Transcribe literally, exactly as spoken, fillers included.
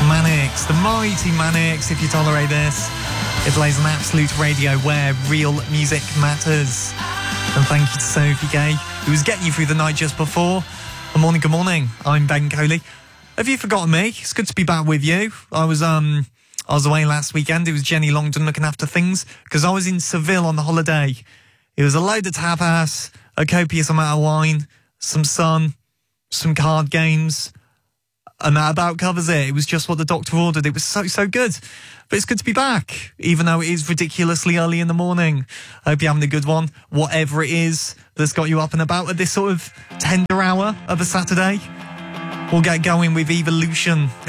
Manics, the mighty Manics, if you tolerate this. It plays on Absolute Radio, where real music matters. And thank you to Sophie Gay, who was getting you through the night just before. Good morning, good morning. I'm Ben Coley. Have you forgotten me? It's good to be back with you. I was um I was away last weekend. It was Jenny Longdon looking after things because I was in Seville on the holiday. It was a load of tapas, a copious amount of wine, some sun, some card games, and that about covers it. It was just what the doctor ordered. It was so, so good. But it's good to be back, even though it is ridiculously early in the morning. I hope you're having a good one, whatever it is that's got you up and about at this sort of tender hour of a Saturday. We'll get going with Evolution